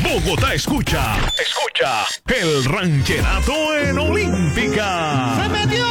Bogotá escucha el rancherato en Olímpica. ¡Se metió!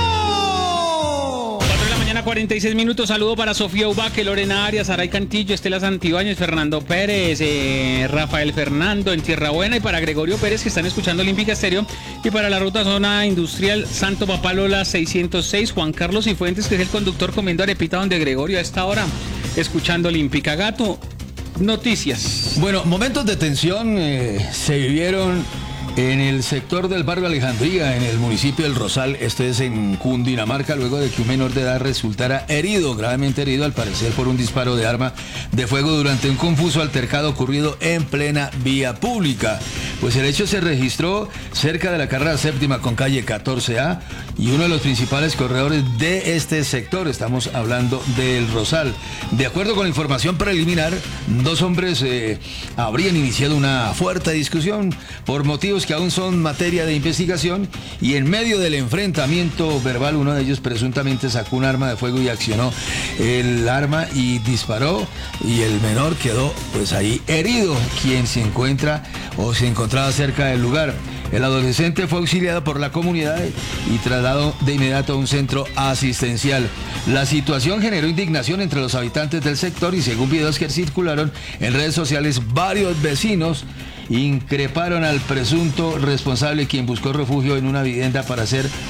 46 minutos, saludo para Sofía Ubaque, Lorena Arias, Aray Cantillo, Estela Santibáñez, Fernando Pérez, Rafael Fernando en Tierra Buena, y para Gregorio Pérez, que están escuchando Olímpica Estéreo, y para la ruta zona industrial Santo Papalola 606, Juan Carlos Cifuentes, que es el conductor comiendo arepita donde Gregorio a esta hora, escuchando Olímpica. Gato, noticias. Bueno, momentos de tensión se vivieron en el sector del barrio Alejandría, en el municipio del Rosal, esto es en Cundinamarca, luego de que un menor de edad resultara herido, gravemente herido, al parecer por un disparo de arma de fuego durante un confuso altercado ocurrido en plena vía pública. Pues el hecho se registró cerca de la carrera séptima con calle 14A y uno de los principales corredores de este sector, estamos hablando del Rosal. De acuerdo con la información preliminar, dos hombres habrían iniciado una fuerte discusión por motivos que aún son materia de investigación, y en medio del enfrentamiento verbal uno de ellos presuntamente sacó un arma de fuego y accionó el arma y disparó, y el menor quedó pues ahí herido, quien se encontraba cerca del lugar. El adolescente fue auxiliado por la comunidad y trasladado de inmediato a un centro asistencial. La situación generó indignación entre los habitantes del sector y, según videos que circularon en redes sociales, varios vecinos increparon al presunto responsable, quien buscó refugio en una vivienda para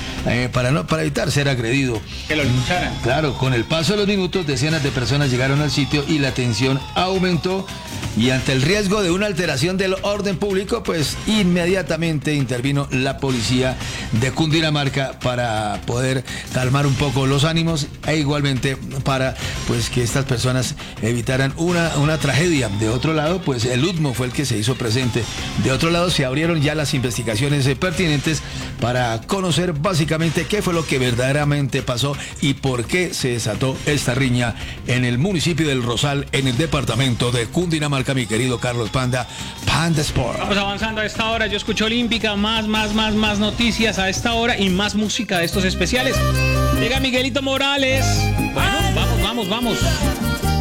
evitar ser agredido. Que lo lincharan. Claro, con el paso de los minutos, decenas de personas llegaron al sitio y la tensión aumentó, y ante el riesgo de una alteración del orden público, pues inmediatamente intervino la policía de Cundinamarca para poder calmar un poco los ánimos e igualmente para pues que estas personas evitaran una tragedia. De otro lado, pues el UTMO fue el que se hizo presente. De otro lado, se abrieron ya las investigaciones pertinentes para conocer básicamente qué fue lo que verdaderamente pasó y por qué se desató esta riña en el municipio del Rosal, en el departamento de Cundinamarca, mi querido Carlos Panda Sport. Vamos avanzando a esta hora, yo escucho Olímpica, más noticias a esta hora y más música de estos especiales. Llega Miguelito Morales. Bueno, vamos.